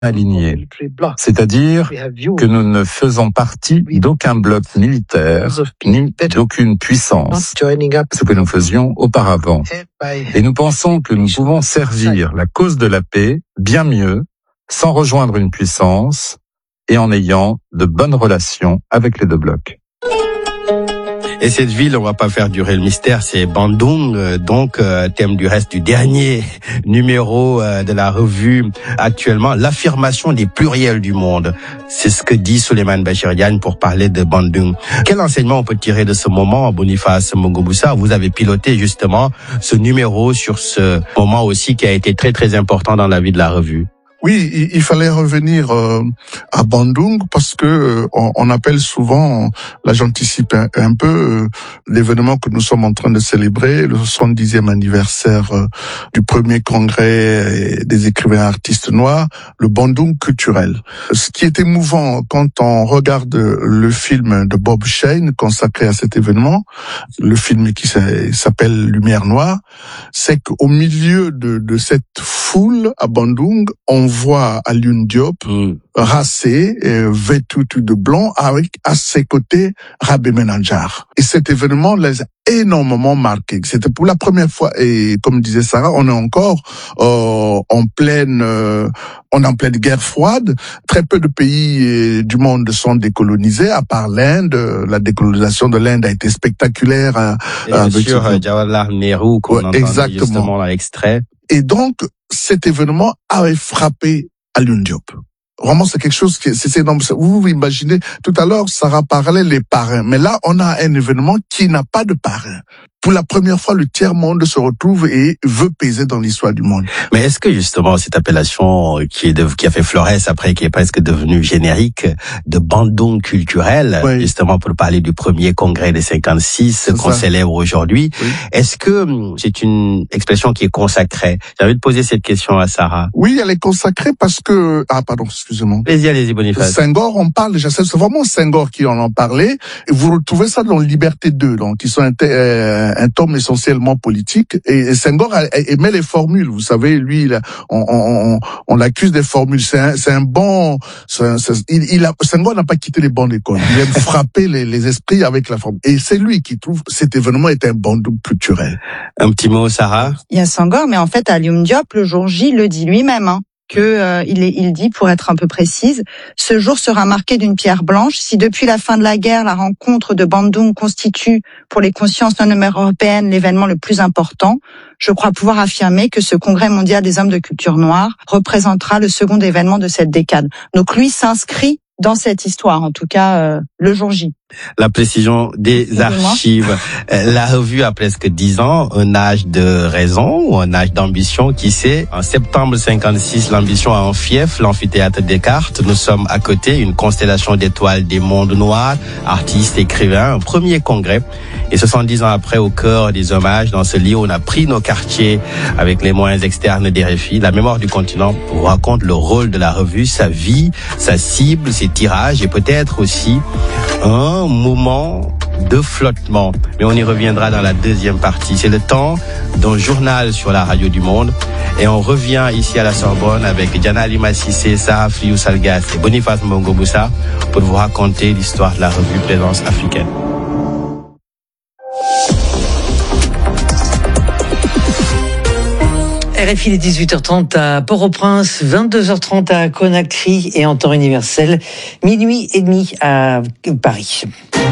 alignés. C'est-à-dire que nous ne faisons partie d'aucun bloc militaire, ni d'aucune puissance, ce que nous faisions auparavant. Et nous pensons que nous pouvons servir la cause de la paix bien mieux, sans rejoindre une puissance et en ayant de bonnes relations avec les deux blocs. Et cette ville, on va pas faire durer le mystère, c'est Bandung, donc thème du reste du dernier numéro de la revue actuellement, l'affirmation des pluriels du monde. C'est ce que dit Souleymane Bachirian pour parler de Bandung. Quel enseignement on peut tirer de ce moment, Boniface Mungoboussa? Vous avez piloté justement ce numéro sur ce moment aussi qui a été très très important dans la vie de la revue. Oui, il fallait revenir à Bandung parce que on appelle souvent, là j'anticipe un peu, l'événement que nous sommes en train de célébrer, le 70e anniversaire du premier congrès des écrivains artistes noirs, le Bandung culturel. Ce qui est émouvant quand on regarde le film de Bob Shane consacré à cet événement, le film qui s'appelle Lumière Noire, c'est qu'au milieu de cette foule à Bandung, on voit Alioune Diop racé, vêtu de blanc, avec à ses côtés Rabé Menandjar. Et cet événement les a énormément marqués. C'était pour la première fois, et comme disait Sarah, on est encore en pleine guerre froide. Très peu de pays du monde sont décolonisés, à part l'Inde. La décolonisation de l'Inde a été spectaculaire. Et bien sûr, Jawaharlal Nehru, qu'on entend justement dans l'extrait. Et donc, cet événement avait frappé Alioune Diop. Vraiment, c'est quelque chose c'est énorme. Vous imaginez, tout à l'heure, Sarah parlait les parrains. Mais là, on a un événement qui n'a pas de parrain. Pour la première fois, le tiers-monde se retrouve et veut peser dans l'histoire du monde. Mais est-ce que justement cette appellation qui a fait florès après, qui est presque devenue générique, de Bandung culturel, oui, justement pour parler du premier congrès des 56 qu'on célèbre aujourd'hui, oui, est-ce que c'est une expression qui est consacrée? J'ai envie de poser cette question à Sarah. Oui, elle est consacrée parce que... Ah, pardon, excusez-moi. Allez-y, Boniface. Senghor, on parle déjà, c'est vraiment Senghor qui en parlait. Et vous retrouvez ça dans Liberté 2, donc, qui sont un tome essentiellement politique, et Senghor aimait les formules. Vous savez, lui, on l'accuse des formules. C'est un bon. Senghor n'a pas quitté les bancs d'école. Il aime frapper les esprits avec la formule. Et c'est lui qui trouve cet événement est un Bandung culturel. Un petit mot, Sarah. Il y a Senghor, mais en fait, Alioune Diop, le jour J, le dit lui-même. Il dit, pour être un peu précise, ce jour sera marqué d'une pierre blanche. Si depuis la fin de la guerre, la rencontre de Bandung constitue pour les consciences non-européennes l'événement le plus important, je crois pouvoir affirmer que ce congrès mondial des hommes de culture noire représentera le second événement de cette décade. Donc lui s'inscrit dans cette histoire, en tout cas le jour J. La précision des archives. La revue a presque 10 ans, un âge de raison ou un âge d'ambition, qui sait. En septembre 56, l'ambition a un fief, l'amphithéâtre Descartes. Nous sommes à côté, une constellation d'étoiles des mondes noirs, artistes, écrivains, un premier congrès. Et 70 ans après, au cœur des hommages, dans ce lieu, on a pris nos quartiers avec les moyens externes des RFI. La mémoire du continent vous raconte le rôle de la revue, sa vie, sa cible, ses tirages et peut-être aussi un moment de flottement. Mais on y reviendra dans la deuxième partie. C'est le temps d'un journal sur la radio du monde. Et on revient ici à la Sorbonne avec Diana Lima Sissé, Sarah Friou Salgas et Boniface Mungoboussa pour vous raconter l'histoire de la revue Présence africaine. RFI, les 18h30 à Port-au-Prince, 22h30 à Conakry et en temps universel, minuit et demi à Paris.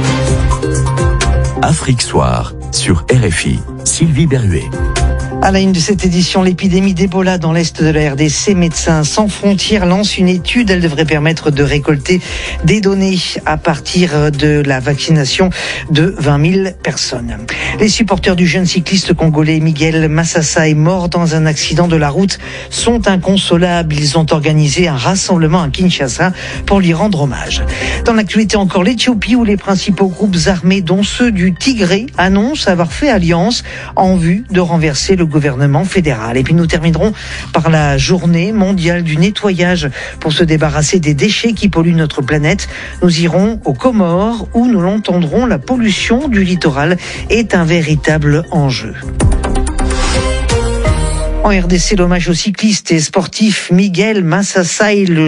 Afrique Soir sur RFI, Sylvie Berruet. À la une de cette édition, l'épidémie d'Ebola dans l'est de la RDC. Médecins sans frontières lance une étude. Elle devrait permettre de récolter des données à partir de la vaccination de 20 000 personnes. Les supporters du jeune cycliste congolais Miguel Massassa est mort dans un accident de la route sont inconsolables. Ils ont organisé un rassemblement à Kinshasa pour lui rendre hommage. Dans l'actualité encore, l'Éthiopie où les principaux groupes armés, dont ceux du Tigré, annoncent avoir fait alliance en vue de renverser le gouvernement fédéral. Et puis nous terminerons par la journée mondiale du nettoyage pour se débarrasser des déchets qui polluent notre planète. Nous irons aux Comores où nous l'entendrons, la pollution du littoral est un véritable enjeu. En RDC, l'hommage au cycliste et sportif Miguel Massassay, le